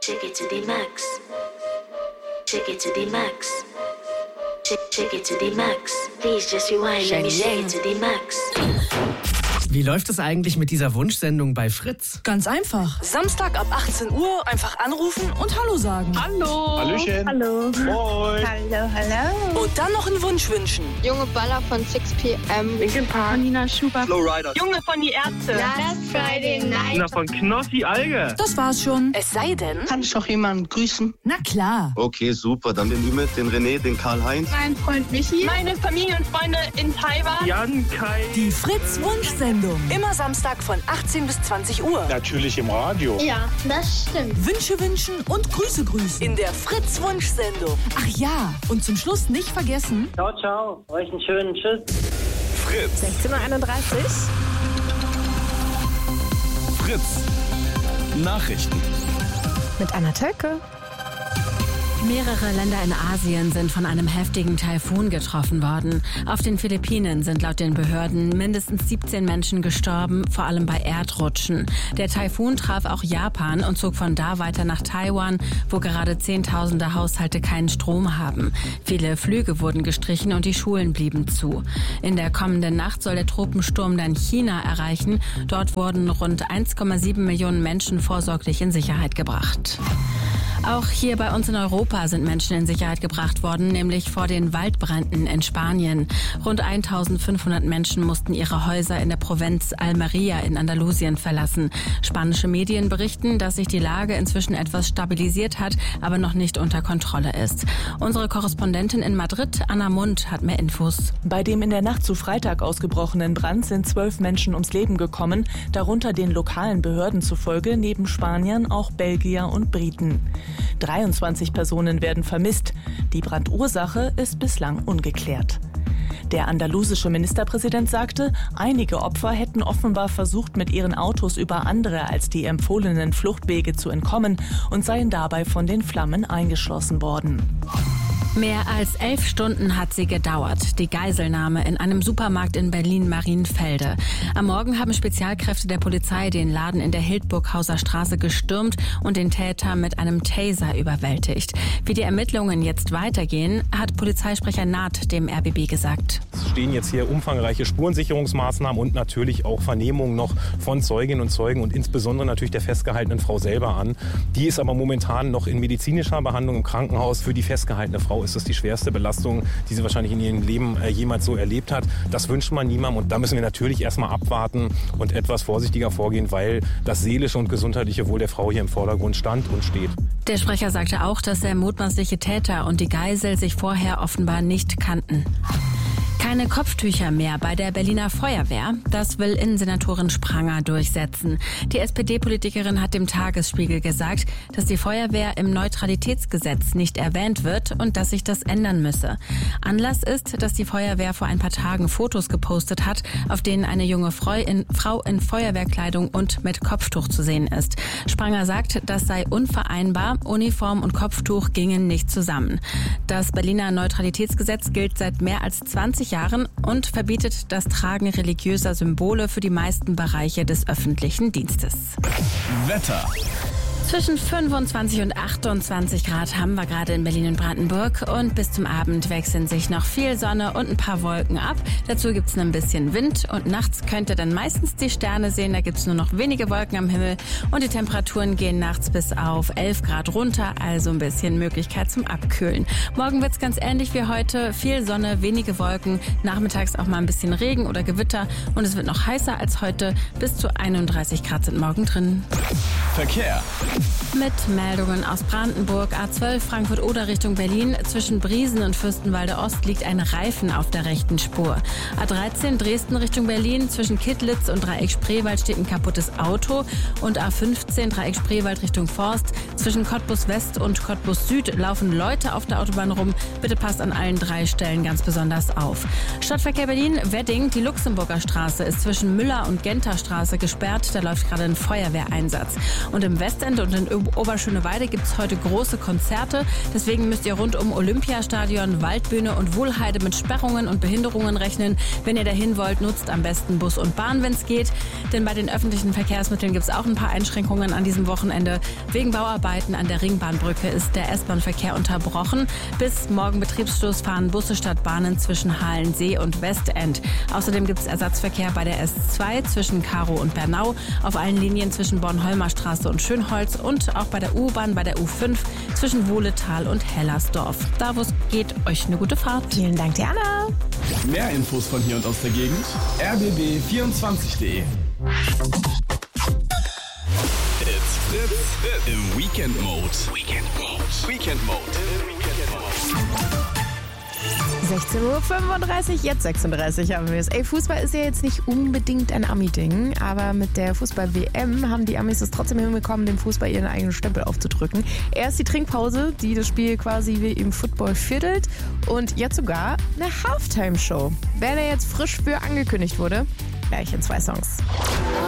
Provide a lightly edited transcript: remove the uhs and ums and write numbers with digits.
Take it to the max. Take it to the max. Take it to the max. Please just rewind. Let me shake it to the max. Wie läuft es eigentlich mit dieser Wunschsendung bei Fritz? Ganz einfach. Samstag ab 18 Uhr einfach anrufen und Hallo sagen. Hallo! Hallöchen! Hallo. Moin! Hallo, hallo. Und dann noch einen Wunsch wünschen. Junge Baller von 6pm. Linkin Park. Nina Schubert. Flowrider. Junge von die Ärzte. Last Friday Night. Na, von Knossi Alge. Das war's schon. Es sei denn... Kann ich noch jemanden grüßen? Na klar. Okay, super. Dann den Ümit, den René, den Karl-Heinz. Mein Freund Michi. Meine Familienfreunde in Taiwan. Jan, Kai. Die Fritz-Wunschsendung. Immer Samstag von 18 bis 20 Uhr. Natürlich im Radio. Ja, das stimmt. Wünsche wünschen und Grüße grüßen. In der Fritz-Wunschsendung. Ach ja, und zum Schluss nicht vergessen... Ciao, ciao. Euch einen schönen Tschüss. Fritz. 16:31 Uhr. Fritz. Nachrichten. Mit Anna Tölke. Mehrere Länder in Asien sind von einem heftigen Taifun getroffen worden. Auf den Philippinen sind laut den Behörden mindestens 17 Menschen gestorben, vor allem bei Erdrutschen. Der Taifun traf auch Japan und zog von da weiter nach Taiwan, wo gerade Zehntausende Haushalte keinen Strom haben. Viele Flüge wurden gestrichen und die Schulen blieben zu. In der kommenden Nacht soll der Tropensturm dann China erreichen. Dort wurden rund 1,7 Millionen Menschen vorsorglich in Sicherheit gebracht. Auch hier bei uns in Europa sind Menschen in Sicherheit gebracht worden, nämlich vor den Waldbränden in Spanien. Rund 1500 Menschen mussten ihre Häuser in der Provinz Almería in Andalusien verlassen. Spanische Medien berichten, dass sich die Lage inzwischen etwas stabilisiert hat, aber noch nicht unter Kontrolle ist. Unsere Korrespondentin in Madrid, Anna Mund, hat mehr Infos. Bei dem in der Nacht zu Freitag ausgebrochenen Brand sind 12 Menschen ums Leben gekommen, darunter den lokalen Behörden zufolge neben Spaniern auch Belgier und Briten. 23 Personen werden vermisst. Die Brandursache ist bislang ungeklärt. Der andalusische Ministerpräsident sagte, einige Opfer hätten offenbar versucht, mit ihren Autos über andere als die empfohlenen Fluchtwege zu entkommen und seien dabei von den Flammen eingeschlossen worden. Mehr als 11 Stunden hat sie gedauert, die Geiselnahme in einem Supermarkt in Berlin-Marienfelde. Am Morgen haben Spezialkräfte der Polizei den Laden in der Hildburghauser Straße gestürmt und den Täter mit einem Taser überwältigt. Wie die Ermittlungen jetzt weitergehen, hat Polizeisprecher Naht dem RBB gesagt. Es stehen jetzt hier umfangreiche Spurensicherungsmaßnahmen und natürlich auch Vernehmungen noch von Zeuginnen und Zeugen und insbesondere natürlich der festgehaltenen Frau selber an. Die ist aber momentan noch in medizinischer Behandlung im Krankenhaus. Für die festgehaltene Frau ist das die schwerste Belastung, die sie wahrscheinlich in ihrem Leben jemals so erlebt hat. Das wünscht man niemandem und da müssen wir natürlich erstmal abwarten und etwas vorsichtiger vorgehen, weil das seelische und gesundheitliche Wohl der Frau hier im Vordergrund stand und steht. Der Sprecher sagte auch, dass der mutmaßliche Täter und die Geisel sich vorher offenbar nicht kannten. Keine Kopftücher mehr bei der Berliner Feuerwehr. Das will Innensenatorin Spranger durchsetzen. Die SPD-Politikerin hat dem Tagesspiegel gesagt, dass die Feuerwehr im Neutralitätsgesetz nicht erwähnt wird und dass sich das ändern müsse. Anlass ist, dass die Feuerwehr vor ein paar Tagen Fotos gepostet hat, auf denen eine junge Frau in Feuerwehrkleidung und mit Kopftuch zu sehen ist. Spranger sagt, das sei unvereinbar. Uniform und Kopftuch gingen nicht zusammen. Das Berliner Neutralitätsgesetz gilt seit mehr als 20 Jahren und verbietet das Tragen religiöser Symbole für die meisten Bereiche des öffentlichen Dienstes. Wetter. Zwischen 25 und 28 Grad haben wir gerade in Berlin und Brandenburg und bis zum Abend wechseln sich noch viel Sonne und ein paar Wolken ab. Dazu gibt es ein bisschen Wind und nachts könnt ihr dann meistens die Sterne sehen. Da gibt es nur noch wenige Wolken am Himmel und die Temperaturen gehen nachts bis auf 11 Grad runter, also ein bisschen Möglichkeit zum Abkühlen. Morgen wird es ganz ähnlich wie heute. Viel Sonne, wenige Wolken, nachmittags auch mal ein bisschen Regen oder Gewitter und es wird noch heißer als heute. Bis zu 31 Grad sind morgen drin. Verkehr. Mit Meldungen aus Brandenburg, A12 Frankfurt-Oder Richtung Berlin. Zwischen Briesen und Fürstenwalde Ost liegt ein Reifen auf der rechten Spur. A13 Dresden Richtung Berlin. Zwischen Kittlitz und Dreieck Spreewald steht ein kaputtes Auto. Und A15 Dreieck Spreewald Richtung Forst. Zwischen Cottbus West und Cottbus Süd laufen Leute auf der Autobahn rum. Bitte passt an allen 3 Stellen ganz besonders auf. Stadtverkehr Berlin-Wedding. Die Luxemburger Straße ist zwischen Müller und Genter Straße gesperrt. Da läuft gerade ein Feuerwehreinsatz. Und im Westend und in Oberschöneweide gibt es heute große Konzerte. Deswegen müsst ihr rund um Olympiastadion, Waldbühne und Wohlheide mit Sperrungen und Behinderungen rechnen. Wenn ihr dahin wollt, nutzt am besten Bus und Bahn, wenn es geht. Denn bei den öffentlichen Verkehrsmitteln gibt es auch ein paar Einschränkungen an diesem Wochenende. Wegen Bauarbeiten an der Ringbahnbrücke ist der S-Bahn-Verkehr unterbrochen. Bis morgen Betriebsschluss fahren Busse statt Bahnen zwischen Halensee und Westend. Außerdem gibt es Ersatzverkehr bei der S2 zwischen Karow und Bernau, auf allen Linien zwischen Bornholmer Straße und Schönholz und auch bei der U-Bahn bei der U5 zwischen Wohletal und Hellersdorf. Da, wo es geht, euch eine gute Fahrt. Vielen Dank, Diana. Mehr Infos von hier und aus der Gegend rbb24.de. It's Fritz im Weekend Mode. 16:35 Uhr, jetzt 36 haben wir es. Ey, Fußball ist ja jetzt nicht unbedingt ein Ami-Ding, aber mit der Fußball-WM haben die Amis es trotzdem hinbekommen, dem Fußball ihren eigenen Stempel aufzudrücken. Erst die Trinkpause, die das Spiel quasi wie im Football viertelt, und jetzt sogar eine Halftime-Show. Wer da jetzt frisch für angekündigt wurde, gleich in 2 Songs.